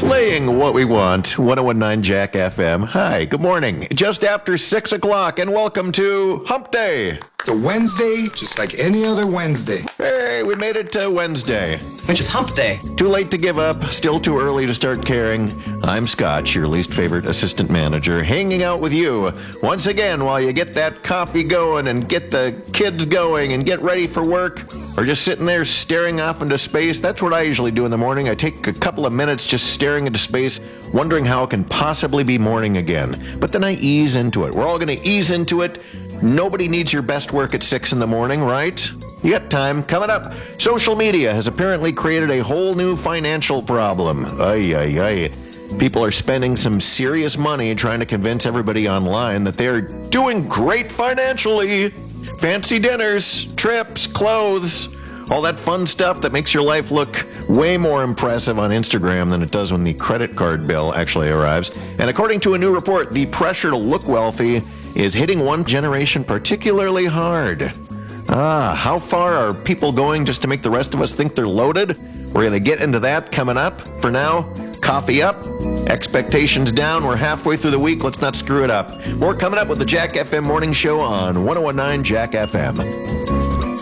Playing what we want, 1019 Jack FM. Hi, good morning. Just after 6 o'clock, and welcome to Hump Day. It's a Wednesday, just like any other Wednesday. Hey, we made it to Wednesday. Which is Hump Day. Too late to give up, still too early to start caring. I'm Scotch, your least favorite assistant manager, hanging out with you once again while you get that coffee going and get the kids going and get ready for work. Or just sitting there staring off into space. That's what I usually do in the morning. I take a couple of minutes just staring into space, wondering how it can possibly be morning again. But then I ease into it. We're all going to ease into it. Nobody needs your best work at 6 in the morning, right? You got time. Coming up, social media has apparently created a whole new financial problem. People are spending some serious money trying to convince everybody online that they're doing great financially. Fancy dinners, trips, clothes, all that fun stuff that makes your life look way more impressive on Instagram than it does when the credit card bill actually arrives. And according to a new report, the pressure to look wealthy is hitting one generation particularly hard. How far are people going just to make the rest of us think they're loaded? We're going to get into that coming up. For now, coffee up, expectations down. We're halfway through the week. Let's not screw it up. More coming up with the Jack FM Morning Show on 1019 Jack FM.